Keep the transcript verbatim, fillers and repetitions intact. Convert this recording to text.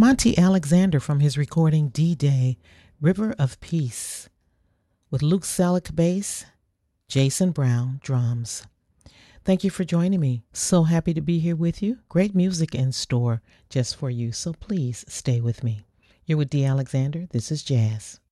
Monty Alexander from his recording D-Day, River of Peace, with Luke Selleck bass, Jason Brown drums. Thank you for joining me. So happy to be here with you. Great music in store just for you, so please stay with me. You're with Dee Alexander. This is Jazz.